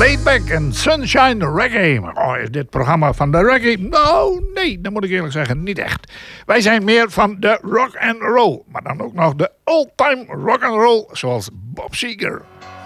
Laidback en Sunshine Reggae. Maar oh, is dit programma van de reggae? Nou, nee, dat moet ik eerlijk zeggen, niet echt. Wij zijn meer van de rock and roll, maar dan ook nog de old-time rock and roll, zoals Bob Seger.